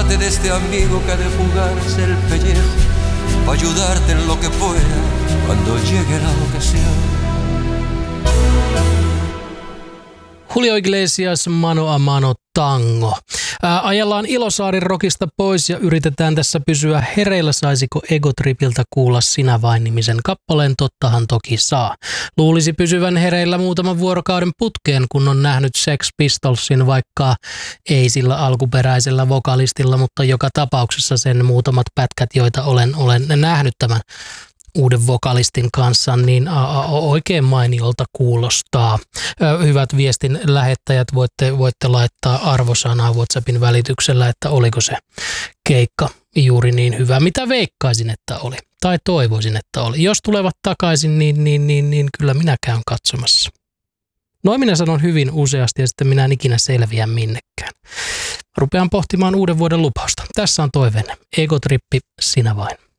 Tómate de este amigo que ha de jugarse el pellejo pa' ayudarte en lo que pueda cuando llegue la ocasión. Julio Iglesias, Mano a Mano Tango. Ajellaan Ilosaarin rockista pois ja yritetään tässä pysyä hereillä. Saisiko Egotripiltä kuulla Sinä vain -nimisen kappaleen? Tottahan toki saa. Luulisi pysyvän hereillä muutaman vuorokauden putkeen, kun on nähnyt Sex Pistolsin, vaikka ei sillä alkuperäisellä vokalistilla, mutta joka tapauksessa sen muutamat pätkät, joita olen nähnyt tämän uuden vokalistin kanssa, niin oikein mainiolta kuulostaa. Hyvät viestin lähettäjät, voitte laittaa arvosanaa WhatsAppin välityksellä, että oliko se keikka juuri niin hyvä, mitä veikkaisin, että oli. Tai toivoisin, että oli. Jos tulevat takaisin, niin kyllä minä käyn katsomassa. Noin minä sanon hyvin useasti ja sitten minä en ikinä selviä minnekään. Rupean pohtimaan uuden vuoden lupausta. Tässä on toiveenne. Egotrippi, Sinä vain.